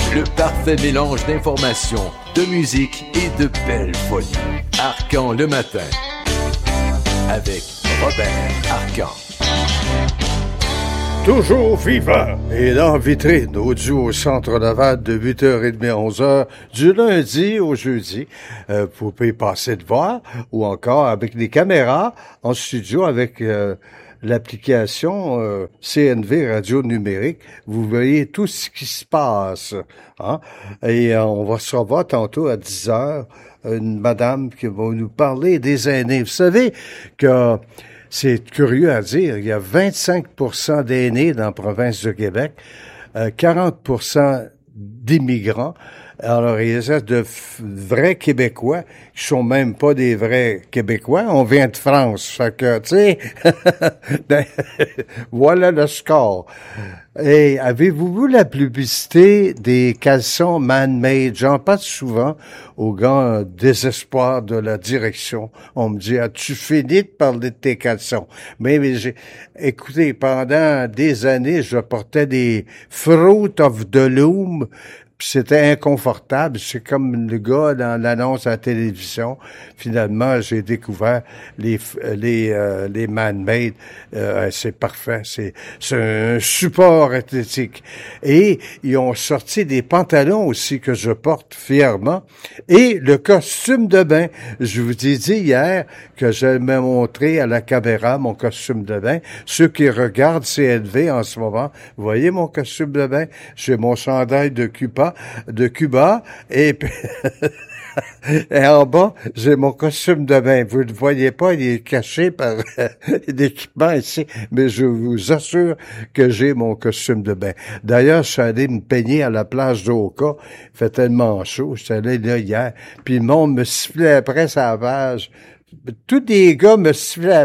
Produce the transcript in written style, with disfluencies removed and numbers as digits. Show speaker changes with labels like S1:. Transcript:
S1: Le parfait mélange d'informations, de musique et de belles folies. Arcan le matin. Avec Robert Arcan.
S2: Toujours vivant et dans vitrine au duo au Centre Laval de 8h30 à 11h du lundi au jeudi. Vous pouvez passer de voir ou encore avec les caméras en studio avec l'application CNV Radio Numérique. Vous voyez tout ce qui se passe. Hein? Et on va se revoir tantôt à 10h. Une madame qui va nous parler des aînés. Vous savez que c'est curieux à dire, il y a 25% d'aînés dans la province de Québec, 40% d'immigrants. Alors, il y a de vrais Québécois qui sont même pas des vrais Québécois. On vient de France. Fait que, tu sais, voilà le score. Et avez-vous vu la publicité des caleçons man-made? J'en parle souvent au grand désespoir de la direction. On me dit, as-tu fini de parler de tes caleçons? Mais écoutez, pendant des années, je portais des Fruit of the Loom. Puis c'était inconfortable. C'est comme le gars dans l'annonce à la télévision. Finalement, j'ai découvert les man-made. C'est parfait. C'est un support athlétique. Et ils ont sorti des pantalons aussi que je porte fièrement. Et le costume de bain. Je vous ai dit hier que j'allais montrer à la caméra mon costume de bain. Ceux qui regardent CNV en ce moment, vous voyez mon costume de bain? J'ai mon chandail de Cuba, et puis et en bas, j'ai mon costume de bain. Vous ne le voyez pas, il est caché par l'équipement ici, mais je vous assure que j'ai mon costume de bain. D'ailleurs, je suis allé me peigner à la plage d'Oka. Il fait tellement chaud, je suis allé là hier, puis le monde me sifflait après sa page. Tous les gars me sifflaient